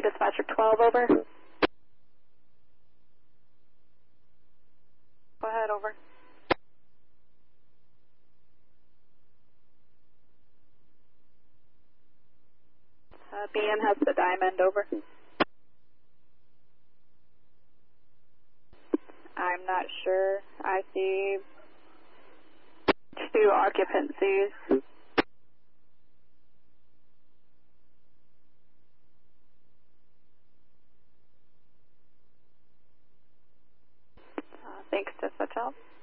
dispatcher 12, over. Go ahead, over. BN has the diamond, over. I'm not sure. I see 2 occupancies. Thanks, dispatch help.